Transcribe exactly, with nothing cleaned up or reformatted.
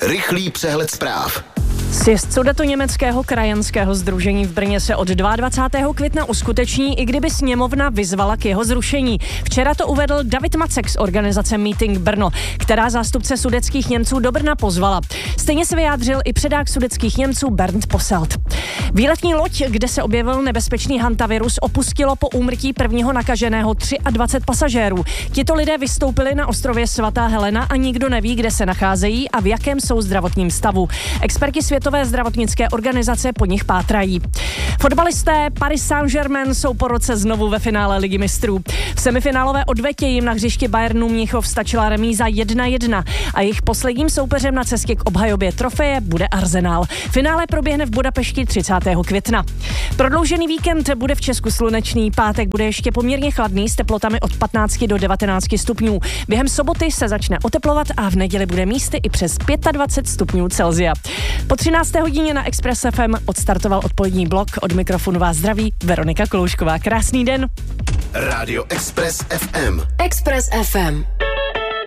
Rychlý přehled zpráv. Sjezd Sudetoněmeckého krajanského sdružení v Brně se od dvacátého druhého května uskuteční, i kdyby sněmovna vyzvala k jeho zrušení. Včera to uvedl David Macek z organizace Meeting Brno, která zástupce sudetských Němců do Brna pozvala. Stejně se vyjádřil i předák sudetských Němců Bernd Posselt. Výletní loď, kde se objevil nebezpečný hantavirus, opustilo po úmrtí prvního nakaženého dvacet tři pasažérů. Tito lidé vystoupili na ostrově Svatá Helena a nikdo neví, kde se nacházejí a v jakém jsou zdravotním stavu. Experti Světové zdravotnické organizace po nich pátrají. Fotbalisté Paris Saint-Germain jsou po roce znovu ve finále Ligy mistrů. V semifinálové odvetě jim na hřišti Bayernu Mnichov stačila remíza jedna jedna a jejich posledním soupeřem na cestě k obhajobě trofeje bude Arsenal. Finále proběhne v Budapešti třicátého května. Prodloužený víkend bude v Česku slunečný, pátek bude ještě poměrně chladný s teplotami od patnácti do devatenácti stupňů. Během soboty se začne oteplovat a v neděli bude místy i přes dvacet pět stupňů Celsia. Po třinácté hodině na Express F M odstartoval odpolední blok. Od mikrofonu vás zdraví Veronika Koloušková. Krásný den. Rádio Express F M. Express F M.